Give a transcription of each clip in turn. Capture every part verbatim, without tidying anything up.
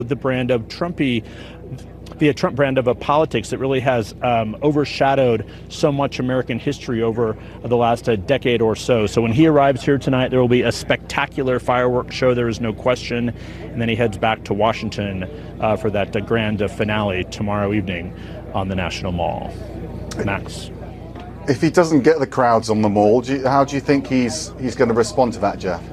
the brand of Trumpy, the Trump brand of a politics that really has um, overshadowed so much American history over the last uh, decade or so. So when he arrives here tonight, there will be a spectacular fireworks show, there is no question, and then he heads back to Washington uh, for that uh, grand uh, finale tomorrow evening on the National Mall. Max. If he doesn't get the crowds on the mall, do you, how do you think he's he's going to respond to that, Jeff?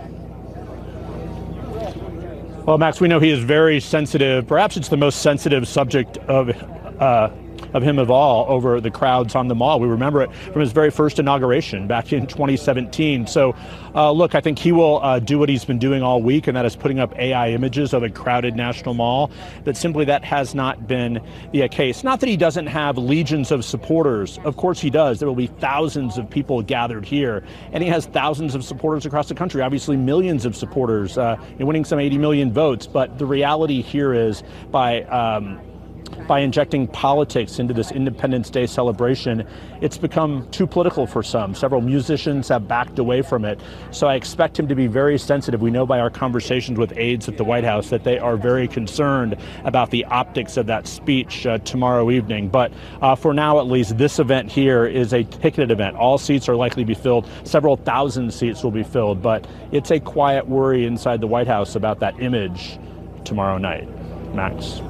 Well, Max, we know he is very sensitive. Perhaps it's the most sensitive subject of uh, of him of all over the crowds on the mall. We remember it from his very first inauguration back in twenty seventeen. So, uh, look, I think he will uh, do what he's been doing all week, and that is putting up A I images of a crowded National Mall. But simply that has not been the case. Not that he doesn't have legions of supporters. Of course he does. There will be thousands of people gathered here, and he has thousands of supporters across the country, obviously millions of supporters, uh, winning some eighty million votes. But the reality here is by um, by injecting politics into this Independence Day celebration, it's become too political for some. Several musicians have backed away from it. So I expect him to be very sensitive. We know by our conversations with aides at the White House that they are very concerned about the optics of that speech uh, tomorrow evening. But uh, for now, at least, this event here is a ticketed event. All seats are likely to be filled. Several thousand seats will be filled. But it's a quiet worry inside the White House about that image tomorrow night. Max.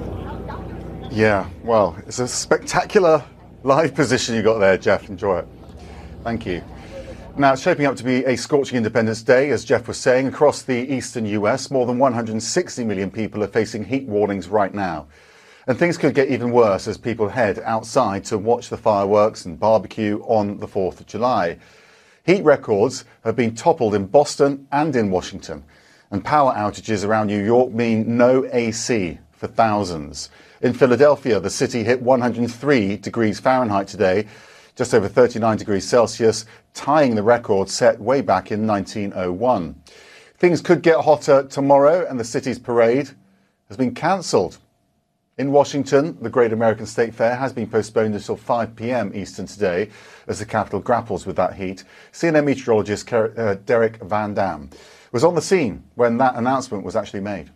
Yeah, well, it's a spectacular live position you got there, Jeff. Enjoy it. Thank you. Now, it's shaping up to be a scorching Independence Day, as Jeff was saying. Across the eastern U S, more than one hundred sixty million people are facing heat warnings right now. And things could get even worse as people head outside to watch the fireworks and barbecue on the fourth of July. Heat records have been toppled in Boston and in Washington. And power outages around New York mean no A C for thousands. In Philadelphia, the city hit one hundred three degrees Fahrenheit today, just over thirty-nine degrees Celsius, tying the record set way back in nineteen oh one. Things could get hotter tomorrow, and the city's parade has been cancelled. In Washington, the Great American State Fair has been postponed until five p m Eastern today as the capital grapples with that heat. C N N meteorologist Derek Van Dam was on the scene when that announcement was actually made.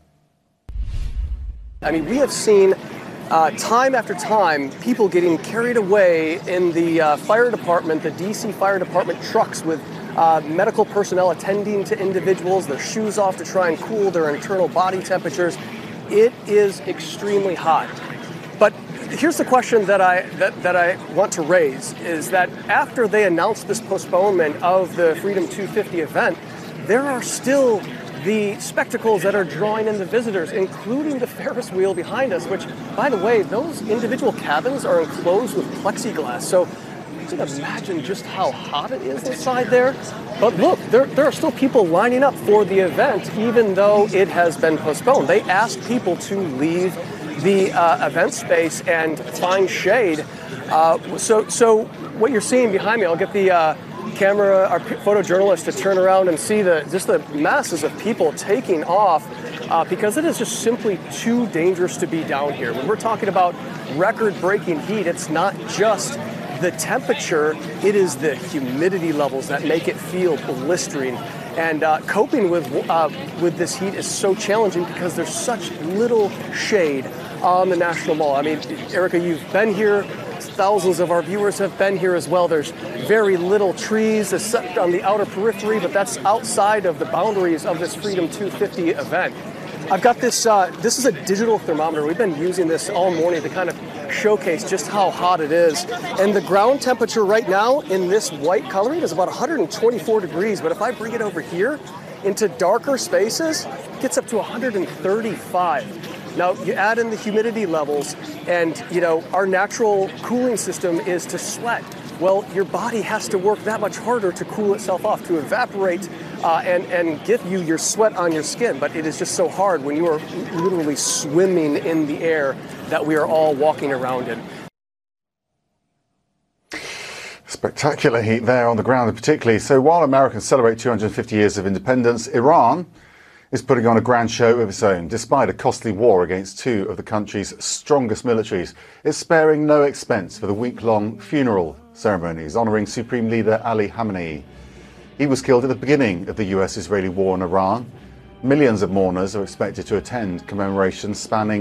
I mean, we have seen uh, time after time people getting carried away in the uh, fire department, the D C Fire Department trucks with uh, medical personnel attending to individuals, their shoes off to try and cool their internal body temperatures. It is extremely hot. But here's the question that I that, that I want to raise is that after they announced this postponement of the Freedom two fifty event, there are still the spectacles that are drawing in the visitors, including the Ferris wheel behind us, which, by the way, those individual cabins are enclosed with plexiglass. So you can imagine just how hot it is inside there. But look, there, there are still people lining up for the event, even though it has been postponed. They asked people to leave the uh, event space and find shade. Uh, so, so what you're seeing behind me, I'll get the uh, camera, our photojournalist to turn around and see the just the masses of people taking off uh, because it is just simply too dangerous to be down here. When we're talking about record-breaking heat, it's not just the temperature, it is the humidity levels that make it feel blistering. And uh, coping with uh, with this heat is so challenging because there's such little shade on the National Mall. I mean, Erica, you've been here. Thousands of our viewers have been here as well. There's very little trees except on the outer periphery, but that's outside of the boundaries of this Freedom two fifty event. I've got this, uh, this is a digital thermometer. We've been using this all morning to kind of showcase just how hot it is. And the ground temperature right now in this white coloring is about one hundred twenty-four degrees, but if I bring it over here into darker spaces, it gets up to one hundred thirty-five. Now, you add in the humidity levels, and, you know, our natural cooling system is to sweat. Well, your body has to work that much harder to cool itself off, to evaporate uh, and, and give you your sweat on your skin. But it is just so hard when you are literally swimming in the air that we are all walking around in. Spectacular heat there on the ground, particularly. So while Americans celebrate two hundred fifty years of independence, Iran is putting on a grand show of its own. Despite a costly war against two of the country's strongest militaries, it's sparing no expense for the week-long funeral ceremonies honouring Supreme Leader Ali Khamenei. He was killed at the beginning of the U S Israeli war in Iran, Millions of mourners are expected to attend commemorations spanning